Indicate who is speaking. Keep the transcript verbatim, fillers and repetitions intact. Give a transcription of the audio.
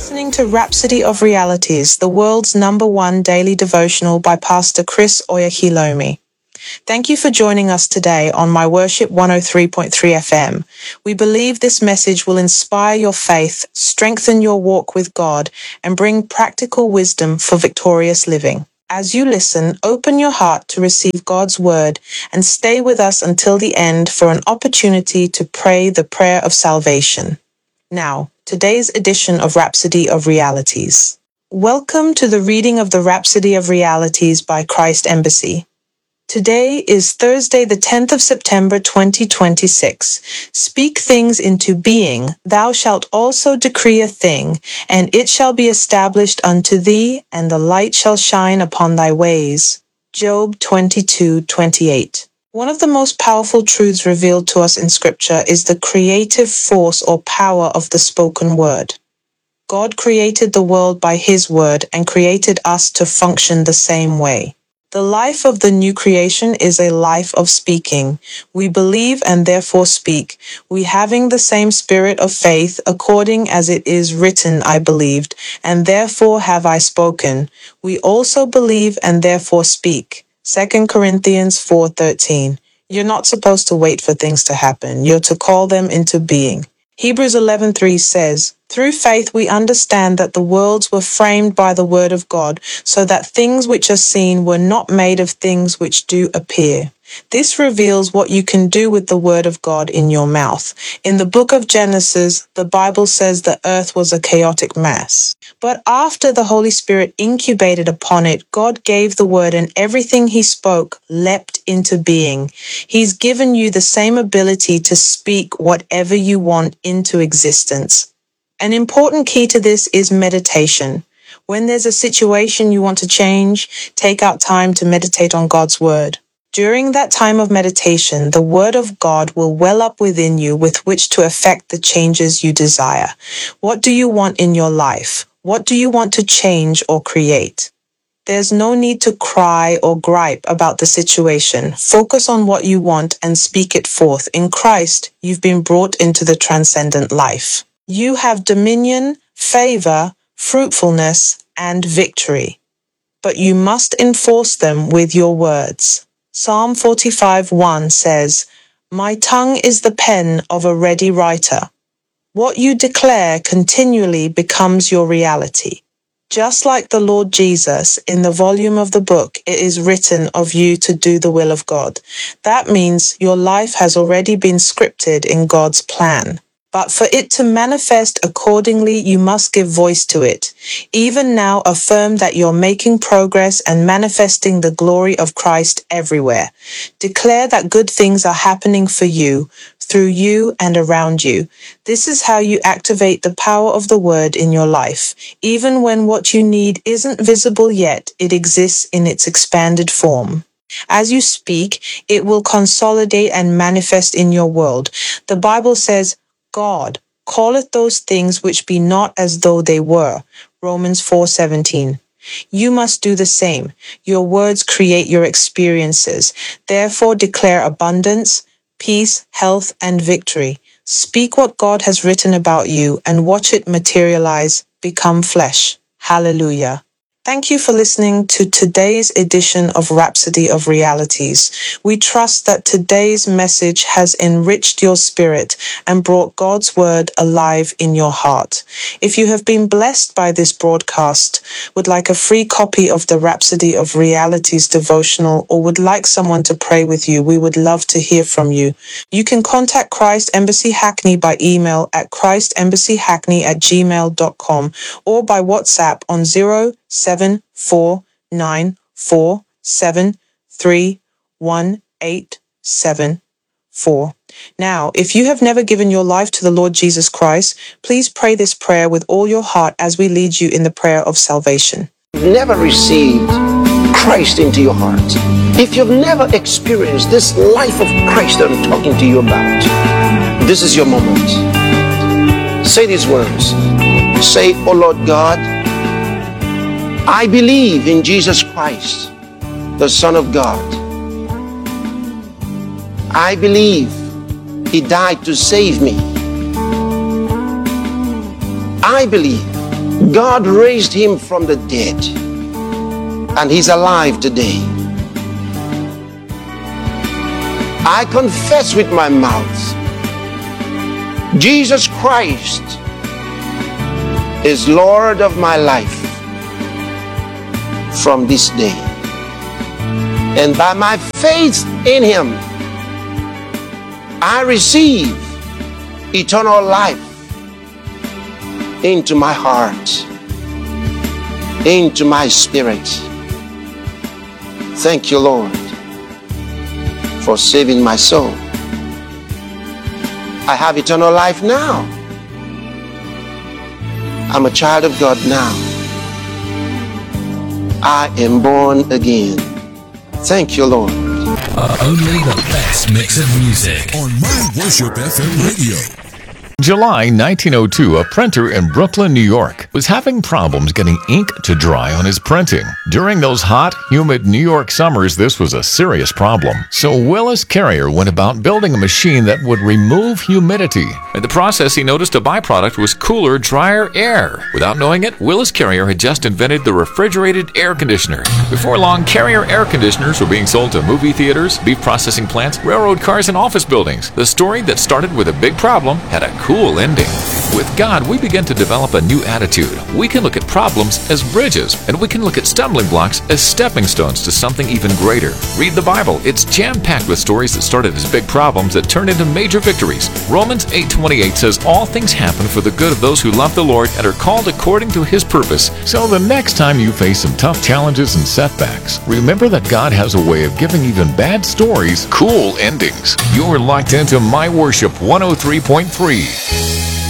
Speaker 1: Listening to Rhapsody of Realities, the world's number one daily devotional by Pastor Chris Oyakhilome. Thank you for joining us today on My Worship one oh three point three F M. We believe this message will inspire your faith, strengthen your walk with God, and bring practical wisdom for victorious living. As you listen, open your heart to receive God's word and stay with us until the end for an opportunity to pray the prayer of salvation. Now, today's edition of Rhapsody of Realities. Welcome to the reading of the Rhapsody of Realities by Christ Embassy. Today is Thursday, the tenth of September, twenty twenty-six. Speak things into being. Thou shalt also decree a thing, and it shall be established unto thee, and the light shall shine upon thy ways. Job twenty-two twenty-eight. One of the most powerful truths revealed to us in Scripture is the creative force or power of the spoken word. God created the world by His word and created us to function the same way. The life of the new creation is a life of speaking. We believe and therefore speak. We having the same spirit of faith, according as it is written, I believed, and therefore have I spoken. We also believe and therefore speak. Second Corinthians four thirteen. You're not supposed to wait for things to happen. You're to call them into being. Hebrews eleven three says, through faith we understand that the worlds were framed by the word of God, so that things which are seen were not made of things which do appear. This reveals what you can do with the word of God in your mouth. In the book of Genesis, the Bible says the earth was a chaotic mess. But after the Holy Spirit incubated upon it, God gave the word, and everything He spoke leapt into being. He's given you the same ability to speak whatever you want into existence. An important key to this is meditation. When there's a situation you want to change, take out time to meditate on God's word. During that time of meditation, the word of God will well up within you with which to effect the changes you desire. What do you want in your life? What do you want to change or create? There's no need to cry or gripe about the situation. Focus on what you want and speak it forth. In Christ, you've been brought into the transcendent life. You have dominion, favor, fruitfulness, and victory. But you must enforce them with your words. Psalm forty-five one says, my tongue is the pen of a ready writer. What you declare continually becomes your reality. Just like the Lord Jesus, in the volume of the book, it is written of you to do the will of God. That means your life has already been scripted in God's plan. But for it to manifest accordingly, you must give voice to it. Even now, affirm that you're making progress and manifesting the glory of Christ everywhere. Declare that good things are happening for you, through you, and around you. This is how you activate the power of the word in your life. Even when what you need isn't visible yet, it exists in its expanded form. As you speak, it will consolidate and manifest in your world. The Bible says, God calleth those things which be not as though they were. Romans four seventeen. You must do the same. Your words create your experiences. Therefore declare abundance, peace, health, and victory. Speak what God has written about you and watch it materialize, become flesh. Hallelujah. Thank you for listening to today's edition of Rhapsody of Realities. We trust that today's message has enriched your spirit and brought God's word alive in your heart. If you have been blessed by this broadcast, would like a free copy of the Rhapsody of Realities devotional, or would like someone to pray with you, we would love to hear from you. You can contact Christ Embassy Hackney by email at christembassyhackney at gmail dot com or by WhatsApp on zero seven four nine four seven three one eight seven four. Now, if you have never given your life to the Lord Jesus Christ, please pray this prayer with all your heart as we lead you in the prayer of salvation.
Speaker 2: If you've never received Christ into your heart, if you've never experienced this life of Christ that I'm talking to you about, this is your moment. Say these words. Say, oh Lord God, I believe in Jesus Christ, the Son of God. I believe He died to save me. I believe God raised him from the dead, and he's alive today. I confess with my mouth, Jesus Christ is Lord of my life from this day. And by my faith in him, I receive eternal life into my heart, into my spirit. Thank you, Lord, for saving my soul. I have eternal life now. I'm a child of God now. I am born again. Thank you, Lord.
Speaker 3: Uh, only the best mix of music on My Worship F M Radio.
Speaker 4: July nineteen oh two, a printer in Brooklyn, New York, was having problems getting ink to dry on his printing. During those hot, humid New York summers, this was a serious problem. So Willis Carrier went about building a machine that would remove humidity. In the process, he noticed a byproduct was cooler, drier air. Without knowing it, Willis Carrier had just invented the refrigerated air conditioner. Before long, Carrier air conditioners were being sold to movie theaters, beef processing plants, railroad cars, and office buildings. The story that started with a big problem had a cool Cool ending. With God, we begin to develop a new attitude. We can look at problems as bridges, and we can look at stumbling blocks as stepping stones to something even greater. Read the Bible. It's jam-packed with stories that started as big problems that turned into major victories. Romans eight twenty-eight says, all things happen for the good of those who love the Lord and are called according to his purpose. So the next time you face some tough challenges and setbacks, remember that God has a way of giving even bad stories cool endings. You're locked into My Worship one oh three point three.